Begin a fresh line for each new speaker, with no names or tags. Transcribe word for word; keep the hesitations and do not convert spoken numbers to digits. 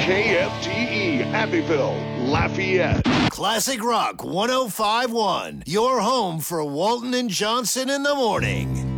K F T E, Abbeville, Lafayette.
Classic Rock one oh five point one, your home for Walton and Johnson in the morning.